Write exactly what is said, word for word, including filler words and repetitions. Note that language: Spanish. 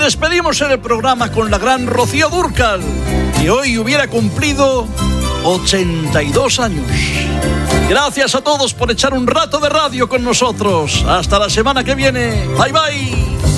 despedimos en el programa con la gran Rocío Dúrcal, que hoy hubiera cumplido ochenta y dos años. Gracias a todos por echar un rato de radio con nosotros. Hasta la semana que viene. Bye, bye.